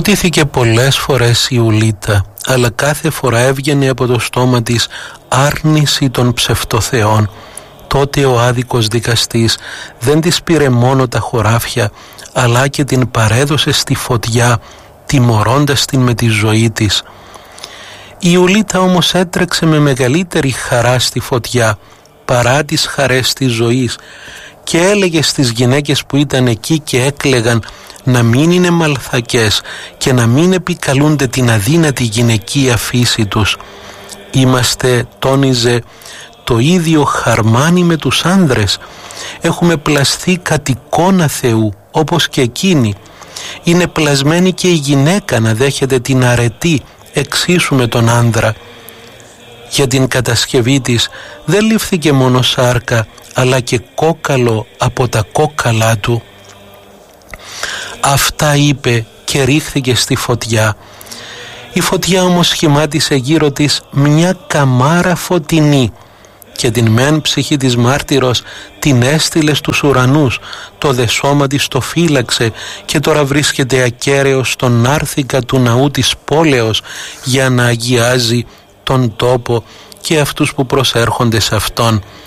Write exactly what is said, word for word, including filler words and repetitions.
Φωτίθηκε πολλές φορές η Ιουλίτα, αλλά κάθε φορά έβγαινε από το στόμα της άρνηση των ψευτοθεών. Τότε ο άδικος δικαστής δεν της πήρε μόνο τα χωράφια, αλλά και την παρέδωσε στη φωτιά, τιμωρώντας την με τη ζωή της. Η Ιουλίτα όμως έτρεξε με μεγαλύτερη χαρά στη φωτιά παρά τις χαρές της ζωής και έλεγε στις γυναίκες που ήταν εκεί και έκλαιγαν να μην είναι μαλθακές και να μην επικαλούνται την αδύνατη γυναικεία φύση τους. Είμαστε, τόνιζε, το ίδιο χαρμάνι με τους άνδρες. Έχουμε πλαστεί κατ' εικόνα Θεού όπως και εκείνοι. Είναι πλασμένη και η γυναίκα να δέχεται την αρετή εξίσου με τον άνδρα. Για την κατασκευή της δεν λήφθηκε μόνο σάρκα, αλλά και κόκαλο από τα κόκαλά του. Αυτά είπε και ρίχθηκε στη φωτιά. Η φωτιά όμως σχημάτισε γύρω της μια καμάρα φωτεινή και την μεν ψυχή της μάρτυρος την έστειλε στους ουρανούς, το δε σώμα της το φύλαξε και τώρα βρίσκεται ακέραιος στον νάρθηκα του ναού της πόλεως για να αγιάζει τον τόπο και αυτούς που προσέρχονται σε αυτόν.